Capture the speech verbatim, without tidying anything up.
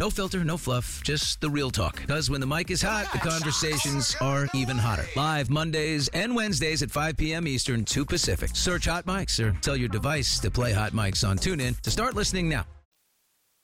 No filter, no fluff, just the real talk. Because when the mic is hot, the conversations are even hotter. Live Mondays and Wednesdays at five p.m. Eastern, two Pacific. Search Hot Mics or tell your device to play Hot Mics on TuneIn to start listening now.